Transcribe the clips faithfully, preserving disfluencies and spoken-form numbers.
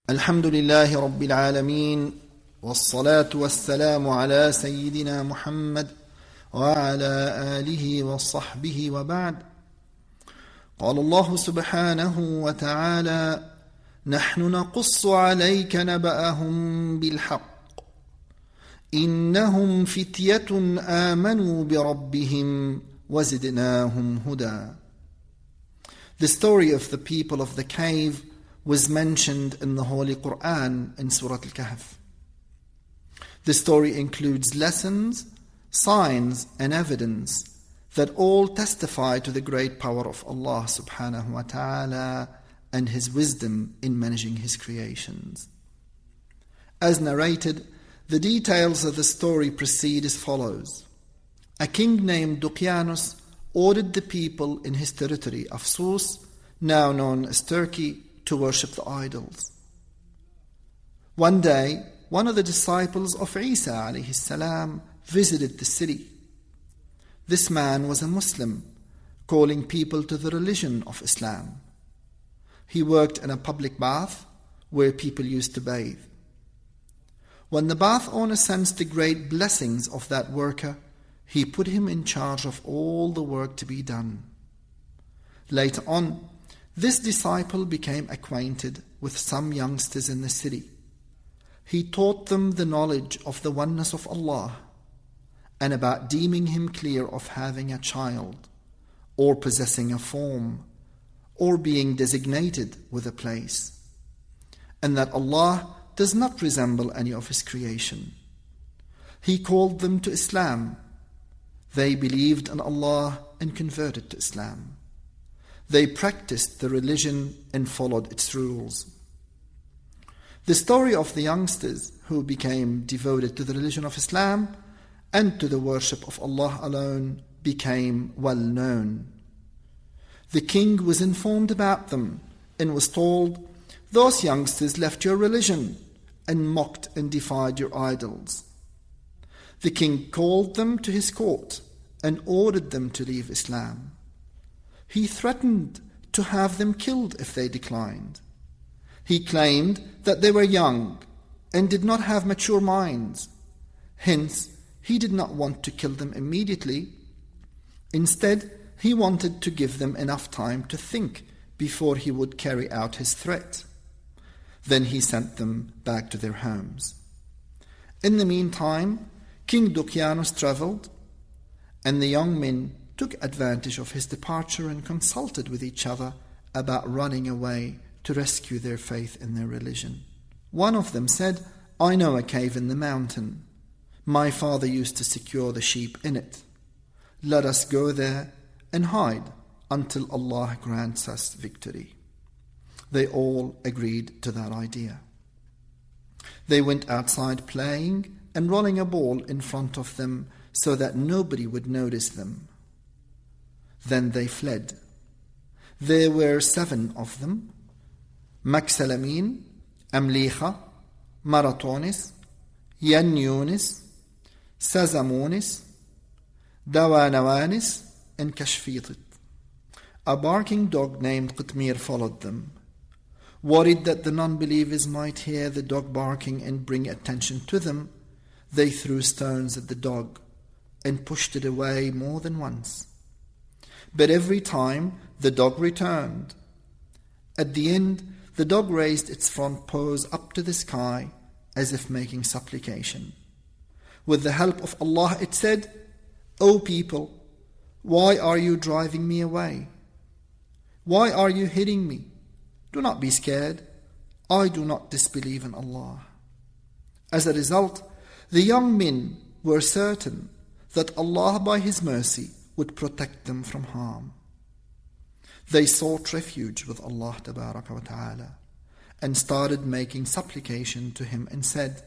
الحمد لله رب العالمين والصلاة والسلام على سيدنا محمد وعلى آله وصحبه وبعد. قال الله سبحانه وتعالى: نحن نقص عليك نبأهم بالحق إنهم فتية آمنوا بربهم وزدناهم هدى. The story of the people of the cave was mentioned in the Holy Quran in Surah Al-Kahf. The story includes lessons, signs and evidence that all testify to the great power of Allah subhanahu wa ta'ala and His wisdom in managing His creations. As narrated, the details of the story proceed as follows. A king named Duqyanus ordered the people in his territory of Sus, now known as Turkey, to worship the idols. One day, one of the disciples of Isa alayhi salam visited the city. This man was a Muslim, calling people to the religion of Islam. He worked in a public bath where people used to bathe. When the bath owner sensed the great blessings of that worker, he put him in charge of all the work to be done. Later on, this disciple became acquainted with some youngsters in the city. He taught them the knowledge of the oneness of Allah and about deeming Him clear of having a child or possessing a form or being designated with a place, and that Allah does not resemble any of His creation. He called them to Islam. They believed in Allah and converted to Islam. They practiced the religion and followed its rules. The story of the youngsters who became devoted to the religion of Islam and to the worship of Allah alone became well known. The king was informed about them and was told, "Those youngsters left your religion and mocked and defied your idols." The king called them to his court and ordered them to leave Islam. He threatened to have them killed if they declined. He claimed that they were young and did not have mature minds. Hence, he did not want to kill them immediately. Instead, he wanted to give them enough time to think before he would carry out his threat. Then he sent them back to their homes. In the meantime, King Duqyanus traveled, and the young men took advantage of his departure and consulted with each other about running away to rescue their faith in their religion. One of them said, "I know a cave in the mountain. My father used to secure the sheep in it. Let us go there and hide until Allah grants us victory." They all agreed to that idea. They went outside playing and rolling a ball in front of them so that nobody would notice them. Then they fled. There were seven of them: Maksalamin, Amlicha, Maratonis, Yanyunis, Sazamonis, Dawanawanis, and Kashfitit. A barking dog named Qitmir followed them. Worried that the non-believers might hear the dog barking and bring attention to them, they threw stones at the dog and pushed it away more than once. But every time the dog returned. At the end, the dog raised its front paws up to the sky as if making supplication. With the help of Allah, it said, "O people, why are you driving me away? Why are you hitting me? Do not be scared. I do not disbelieve in Allah." As a result, the young men were certain that Allah, by His mercy, would protect them from harm. They sought refuge with Allah tabaraka wa ta'ala and started making supplication to Him and said,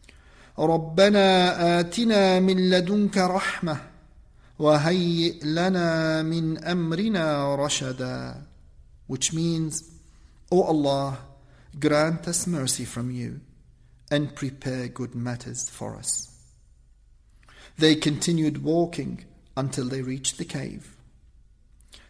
"رَبَّنَا آتِنَا مِن لَدُنْكَ رَحْمَةً وَهَيِّئْ لَنَا مِنْ أَمْرِنَا رَشَدًا," which means, "O Allah, grant us mercy from you and prepare good matters for us." They continued walking until they reached the cave.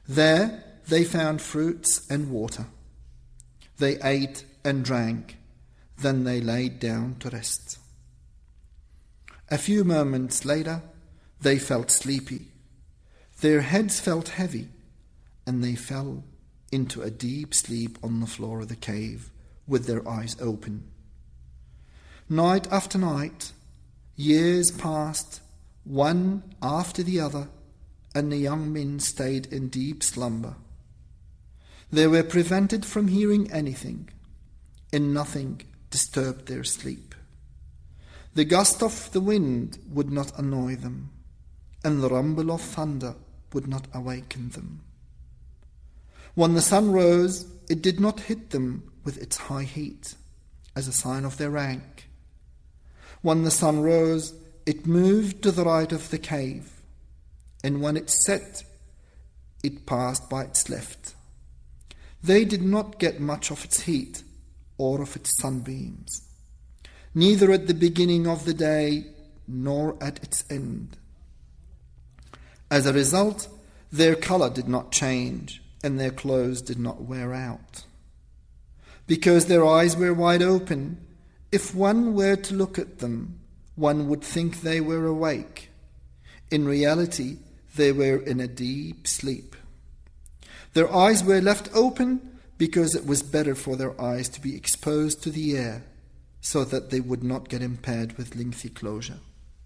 There they found fruits and water. They ate and drank Then they laid down to rest. A few moments later, they felt sleepy. Their heads felt heavy, and they fell into a deep sleep on the floor of the cave with their eyes open. Night after night, years passed, one after the other, and the young men stayed in deep slumber. They were prevented from hearing anything, and nothing disturbed their sleep. The gust of the wind would not annoy them, and the rumble of thunder would not awaken them. When the sun rose, it did not hit them with its high heat, as a sign of their rank. When the sun rose, it moved to the right of the cave, and when it set, it passed by its left. They did not get much of its heat or of its sunbeams, neither at the beginning of the day nor at its end. As a result, their color did not change, and their clothes did not wear out. Because their eyes were wide open, if one were to look at them, one would think they were awake. In reality, they were in a deep sleep. Their eyes were left open because it was better for their eyes to be exposed to the air so that they would not get impaired with lengthy closure.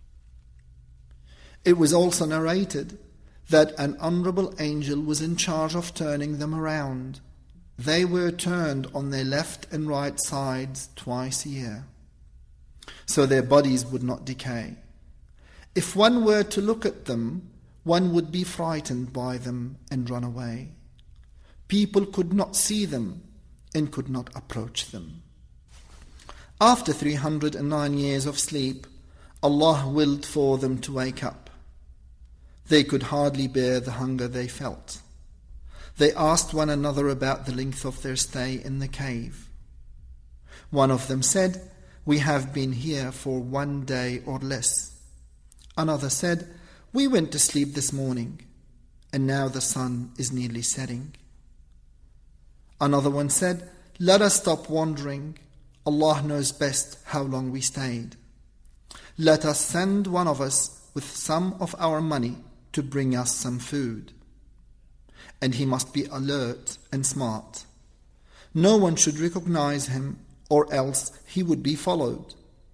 It was also narrated that an honorable angel was in charge of turning them around. They were turned on their left and right sides twice a year, so their bodies would not decay. If one were to look at them, one would be frightened by them and run away. People could not see them and could not approach them. After three hundred nine years of sleep, Allah willed for them to wake up. They could hardly bear the hunger they felt. They asked one another about the length of their stay in the cave. One of them said, "We have been here for one day or less." Another said, "We went to sleep this morning, and now the sun is nearly setting." Another one said, "Let us stop wandering. Allah knows best how long we stayed. Let us send one of us with some of our money to bring us some food. And he must be alert and smart. No one should recognize him, or else he would be followed.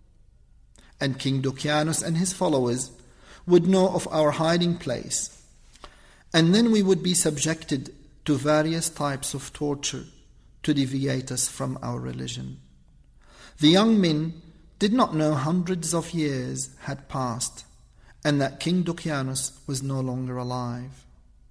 And King Dukianus and his followers would know of our hiding place, and then we would be subjected to various types of torture to deviate us from our religion." The young men did not know hundreds of years had passed, and that King Dukianus was no longer alive.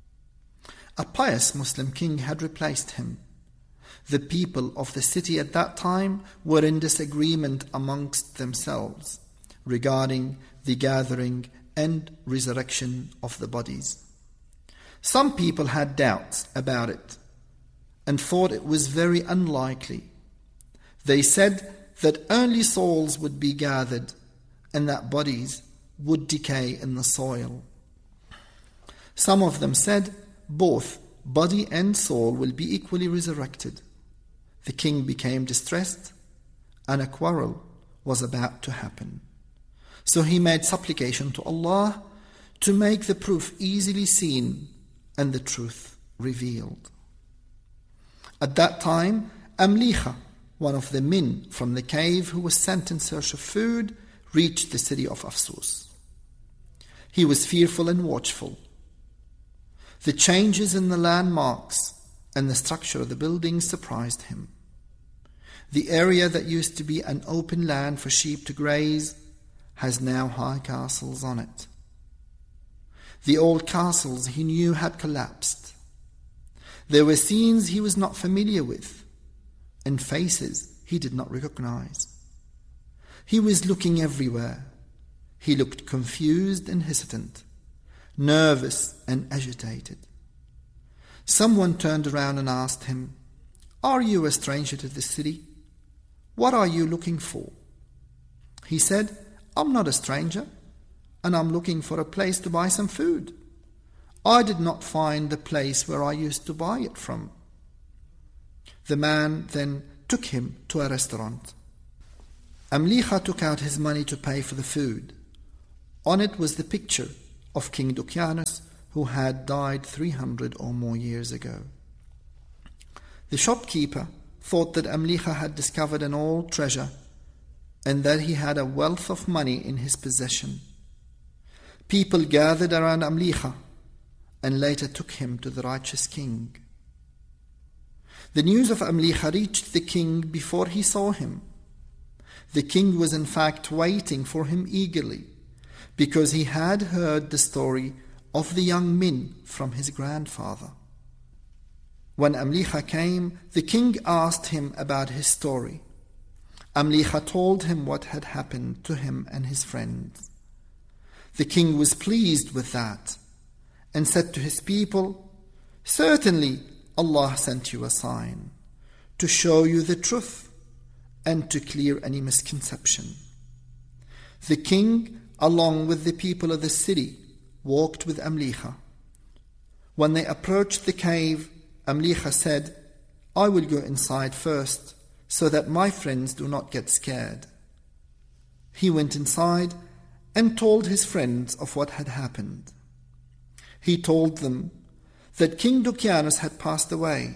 A pious Muslim king had replaced him. The people of the city at that time were in disagreement amongst themselves regarding the gathering and resurrection of the bodies. Some people had doubts about it and thought it was very unlikely. They said that only souls would be gathered and that bodies would decay in the soil. Some of them said both body and soul will be equally resurrected. The king became distressed, and a quarrel was about to happen. So he made supplication to Allah to make the proof easily seen and the truth revealed. At that time, Amlicha, one of the men from the cave who was sent in search of food, reached the city of Afsus. He was fearful and watchful. The changes in the landmarks and the structure of the buildings surprised him. The area that used to be an open land for sheep to graze has now high castles on it. The old castles he knew had collapsed. There were scenes he was not familiar with, and faces he did not recognize. He was looking everywhere. He looked confused and hesitant, nervous and agitated. Someone turned around and asked him, "Are you a stranger to this city? What are you looking for?" He said, "I'm not a stranger, and I'm looking for a place to buy some food. I did not find the place where I used to buy it from." The man then took him to a restaurant Amlicha took out his money to pay for the food. On it was the picture of King Dukianus, who had died three hundred or more years ago. The shopkeeper thought that Amlicha had discovered an old treasure and that he had a wealth of money in his possession. People gathered around Amlicha and later took him to the righteous king. The news of Amlicha reached the king before he saw him. The king was in fact waiting for him eagerly because he had heard the story of the young men from his grandfather. When Amlicha came, the king asked him about his story. Amlicha told him what had happened to him and his friends. The king was pleased with that and said to his people, "Certainly Allah sent you a sign to show you the truth and to clear any misconception." The king, along with the people of the city, walked with Amlicha. When they approached the cave, Amlicha said, "I will go inside first, so that my friends do not get scared." He went inside and told his friends of what had happened. He told them that King Dukianus had passed away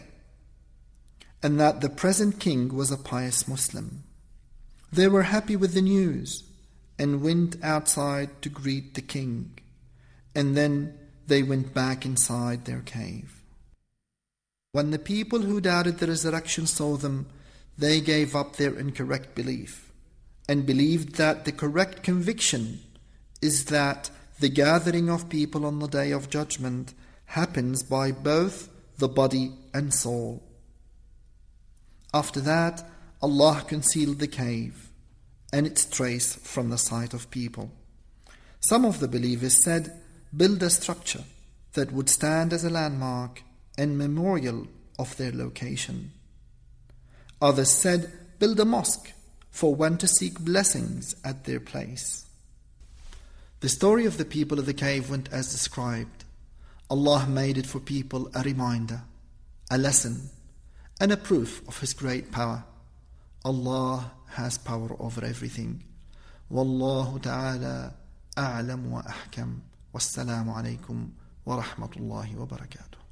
and that the present king was a pious Muslim. They were happy with the news and went outside to greet the king, and then they went back inside their cave. When the people who doubted the resurrection saw them, they gave up their incorrect belief and believed that the correct conviction is that the gathering of people on the Day of Judgment happens by both the body and soul. After that, Allah concealed the cave and its trace from the sight of people. Some of the believers said, "Build a structure that would stand as a landmark and memorial of their location." Others said, "Build a mosque for one to seek blessings at their place." The story of the people of the cave went as described. Allah made it for people a reminder, a lesson, and a proof of His great power. Allah has power over everything. Wallahu ta'ala a'lam wa ahkam. Wassalamu alaikum wa rahmatullahi wa barakatuh.